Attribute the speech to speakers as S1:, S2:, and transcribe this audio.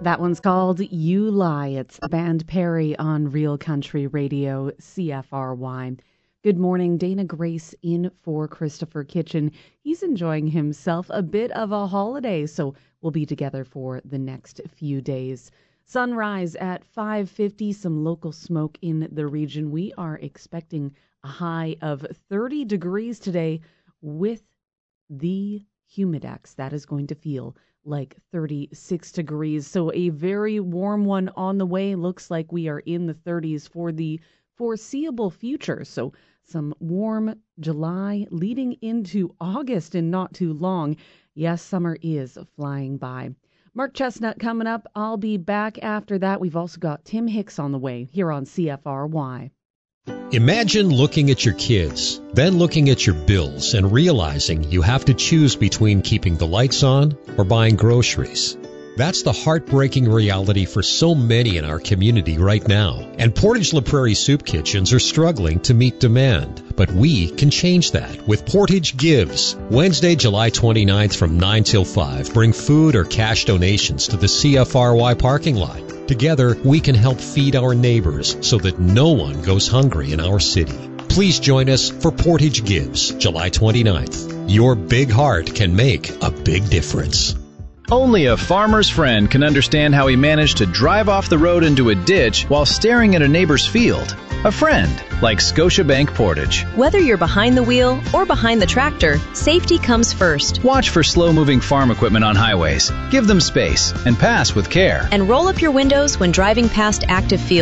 S1: That one's called You Lie. It's the band Perry on Real Country Radio, CFRY. Good morning. Dana Grace in for Christopher Kitchen. He's enjoying himself a bit of a holiday, so we'll be together for the next few days. Sunrise at 5:50, some local smoke in the region. We are expecting a high of 30 degrees today with the humidex. That is going to feel like 36 degrees. So a very warm one on the way. Looks like we are in the 30s for the foreseeable future. So some warm July leading into August in not too long. Yes, summer is flying by. Mark Chestnut coming up. I'll be back after that. We've also got Tim Hicks on the way here on CFRY.
S2: Imagine looking at your kids, then looking at your bills and realizing you have to choose between keeping the lights on or buying groceries. That's the heartbreaking reality for so many in our community right now. And Portage La Prairie Soup Kitchens are struggling to meet demand. But we can change that with Portage Gives. Wednesday, July 29th from 9 till 5. Bring food or cash donations to the CFRY parking lot. Together, we can help feed our neighbors so that no one goes hungry in our city. Please join us for Portage Gives, July 29th. Your big heart can make a big difference.
S3: Only a farmer's friend can understand how he managed to drive off the road into a ditch while staring at a neighbor's field. A friend like Scotiabank Portage.
S4: Whether you're behind the wheel or behind the tractor, safety comes first.
S3: Watch for slow-moving farm equipment on highways. Give them space and pass with care.
S4: And roll up your windows when driving past active fields.